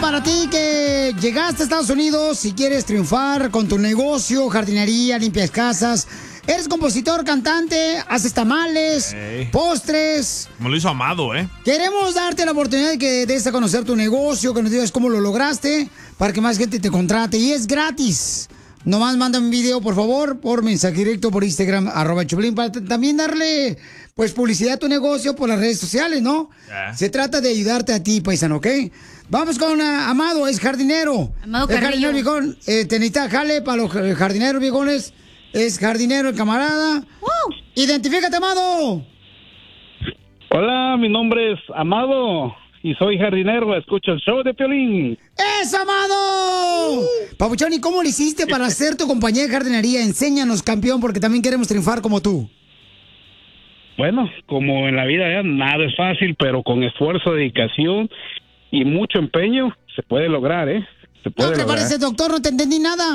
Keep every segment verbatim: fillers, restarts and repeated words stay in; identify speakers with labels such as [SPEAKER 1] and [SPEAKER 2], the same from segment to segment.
[SPEAKER 1] para ti que llegaste a Estados Unidos y quieres triunfar con tu negocio, jardinería, limpias casas. Eres compositor, cantante, haces tamales,
[SPEAKER 2] Ey.
[SPEAKER 1] postres.
[SPEAKER 2] Como lo hizo Amado, ¿eh?
[SPEAKER 1] Queremos darte la oportunidad de que des a conocer tu negocio, que nos digas cómo lo lograste, para que más gente te contrate. Y es gratis. Nomás manda un video, por favor, por mensaje directo, por Instagram, arroba Choplin, para t- también darle, pues, publicidad a tu negocio por las redes sociales, ¿no?
[SPEAKER 2] Ya.
[SPEAKER 1] Se trata de ayudarte a ti, paisano, ¿ok? Vamos con uh, Amado, es jardinero.
[SPEAKER 3] Amado
[SPEAKER 1] Es
[SPEAKER 3] Carrillo.
[SPEAKER 1] jardinero, viejón. Eh, te necesita jale para los eh, jardineros, viejones. Es jardinero, el camarada.
[SPEAKER 3] ¡Woo!
[SPEAKER 1] ¡Identifícate, Amado!
[SPEAKER 4] Hola, mi nombre es Amado y soy jardinero. Escucho el show de Piolín.
[SPEAKER 1] ¡Es Amado! Papuchón, ¿y cómo le hiciste para hacer tu compañía de jardinería? Enséñanos, campeón, porque también queremos triunfar como tú.
[SPEAKER 4] Bueno, como en la vida ya nada es fácil, pero con esfuerzo, dedicación y mucho empeño se puede lograr, ¿eh? Se puede
[SPEAKER 1] No te
[SPEAKER 4] lograr.
[SPEAKER 1] parece, doctor, no te entendí nada.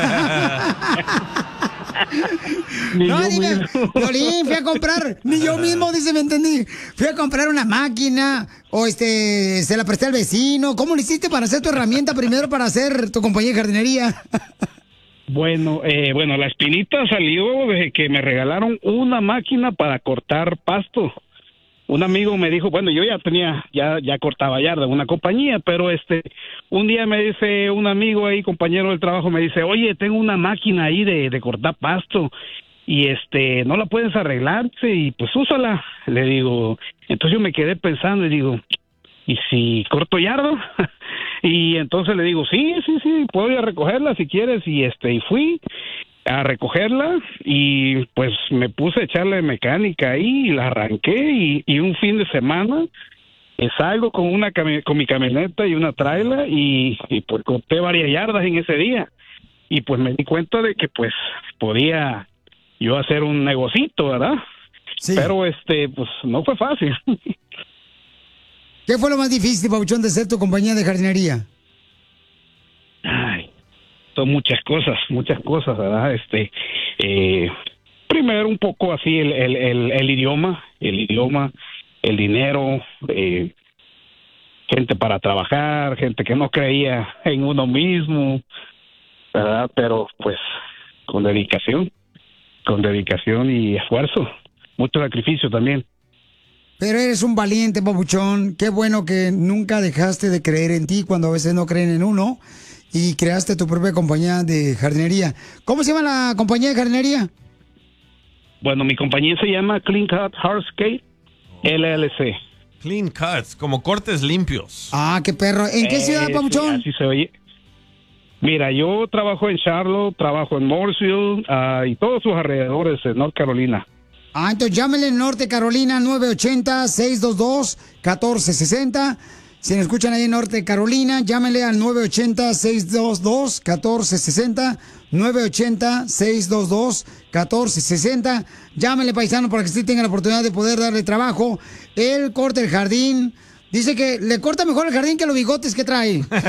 [SPEAKER 4] Ni
[SPEAKER 1] No,
[SPEAKER 4] yo
[SPEAKER 1] dime,
[SPEAKER 4] mismo.
[SPEAKER 1] Piolín, fui a comprar, ni yo mismo, dice, me entendí. Fui a comprar una máquina, o este, se la presté al vecino. ¿Cómo le hiciste para hacer tu herramienta primero para hacer tu compañía de jardinería?
[SPEAKER 4] Bueno, eh, bueno, la espinita salió desde que me regalaron una máquina para cortar pasto. Un amigo me dijo, bueno, yo ya tenía, ya, ya cortaba yarda de una compañía, pero este, un día me dice un amigo ahí, compañero del trabajo, me dice, oye, tengo una máquina ahí de, de cortar pasto y este, ¿no la puedes arreglar? Sí, y pues úsala. Le digo, entonces yo me quedé pensando y digo, ¿y si corto yardo? Y entonces le digo, sí, sí, sí, puedo ir a recogerla si quieres, y este, y fui a recogerla y pues me puse a echarle mecánica ahí y la arranqué y, y un fin de semana eh, salgo con una cami- con mi camioneta y una traila y, y pues corté varias yardas en ese día y pues me di cuenta de que pues podía yo hacer un negocito, ¿verdad?
[SPEAKER 1] Sí.
[SPEAKER 4] Pero este pues no fue fácil.
[SPEAKER 1] ¿Qué fue lo más difícil, Papuchón, de hacer tu compañía de jardinería?
[SPEAKER 4] Ay, son muchas cosas, muchas cosas, ¿verdad? Este, eh, primero un poco así el, el, el, el idioma, el idioma, el dinero, eh, gente para trabajar, gente que no creía en uno mismo, ¿verdad? Pero pues con dedicación, con dedicación y esfuerzo, mucho sacrificio también.
[SPEAKER 1] Pero eres un valiente, Papuchón. Qué bueno que nunca dejaste de creer en ti cuando a veces no creen en uno y creaste tu propia compañía de jardinería. ¿Cómo se llama la compañía de jardinería?
[SPEAKER 4] Bueno, mi compañía se llama Clean Cut Hardscape L L C.
[SPEAKER 2] Clean cuts, como cortes limpios.
[SPEAKER 1] Ah, qué perro. ¿En qué
[SPEAKER 4] Eh,
[SPEAKER 1] ciudad,
[SPEAKER 4] sí,
[SPEAKER 1] Papuchón?
[SPEAKER 4] así se oye. Mira, yo trabajo en Charlotte, trabajo en Mooresville ah, y todos sus alrededores en North Carolina.
[SPEAKER 1] Ah, entonces llámenle en Norte Carolina nueve ochenta, seis dos dos, uno cuatro seis cero. Si nos escuchan ahí en Norte Carolina, llámenle al nueve ochenta, seis dos dos, uno cuatro seis cero. nueve ochenta, seis dos dos, uno cuatro seis cero. Llámenle, paisano, para que sí tengan la oportunidad de poder darle trabajo. Él corta el jardín. Dice que le corta mejor el jardín que los bigotes que trae. ¡Ya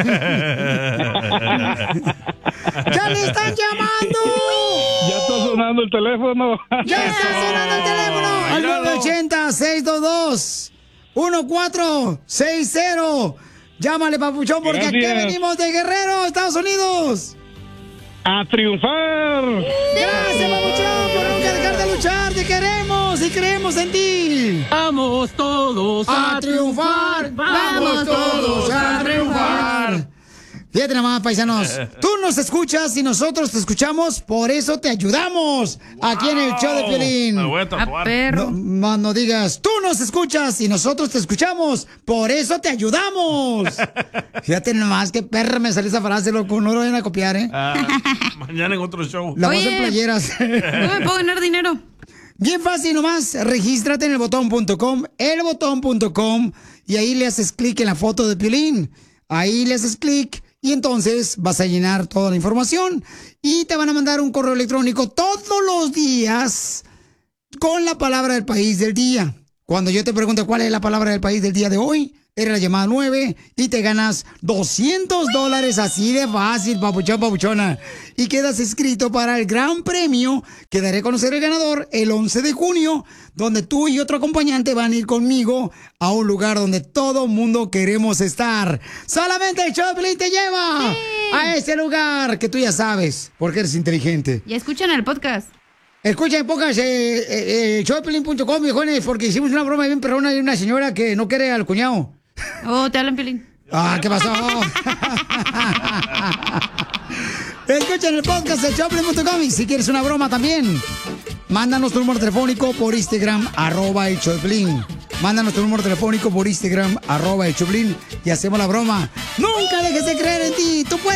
[SPEAKER 1] le están llamando!
[SPEAKER 4] ¿Ya está sonando el teléfono?
[SPEAKER 1] ¡Ya está sonando el teléfono! Al nueve ochenta, seis dos dos, uno cuatro seis cero. Llámale, Papuchón, porque aquí
[SPEAKER 4] Gracias.
[SPEAKER 1] venimos de Guerrero, Estados Unidos.
[SPEAKER 4] ¡A triunfar!
[SPEAKER 1] Gracias, Papuchón, por nunca dejar de luchar. Te queremos y creemos en ti.
[SPEAKER 5] Vamos todos
[SPEAKER 1] A triunfar, vamos todos a triunfar. Fíjate nomás, paisanos. Tú nos escuchas y nosotros te escuchamos, por eso te ayudamos. Aquí en el show de Piolín.
[SPEAKER 2] Me voy a
[SPEAKER 3] A
[SPEAKER 2] tatuar.
[SPEAKER 3] perro.
[SPEAKER 1] No, más no digas, tú nos escuchas y nosotros te escuchamos, por eso te ayudamos. Fíjate nomás, qué perra me salió esa frase, loco, no lo vayan a copiar, ¿eh?
[SPEAKER 2] Ah, mañana en otro show.
[SPEAKER 1] La voy a hacer
[SPEAKER 3] Oye.
[SPEAKER 1] playeras.
[SPEAKER 3] ¿Cómo me puedo ganar dinero?
[SPEAKER 1] Bien fácil nomás, regístrate en elbotón punto com, elbotón punto com, y ahí le haces clic en la foto de Piolín. Ahí le haces clic y entonces vas a llenar toda la información y te van a mandar un correo electrónico todos los días con la palabra del país del día. Cuando yo te pregunto cuál es la palabra del país del día de hoy, Eres la llamada nueve y te ganas doscientos dólares así de fácil, papuchón, papuchona. Y quedas inscrito para el gran premio que daré a conocer el ganador el once de junio, donde tú y otro acompañante van a ir conmigo a un lugar donde todo mundo queremos estar. Solamente el show de Piolín te lleva
[SPEAKER 3] Sí.
[SPEAKER 1] a ese lugar que tú ya sabes, porque eres inteligente.
[SPEAKER 3] Ya escuchan el podcast.
[SPEAKER 1] Escuchen pocas, eh, eh, eh, show de piolín punto com, viejones, porque hicimos una broma bien perrona de una señora que no quiere al cuñado.
[SPEAKER 3] Oh, te hablan, Piolín.
[SPEAKER 1] Ah, ¿qué pasó? Escuchen el podcast de show de piolín punto com y si quieres una broma también, mándanos tu número telefónico por Instagram, arroba el show de Piolín. Mándanos tu número telefónico por Instagram, arroba el show de Piolín, y hacemos la broma. Nunca dejes de creer en ti, tú puedes.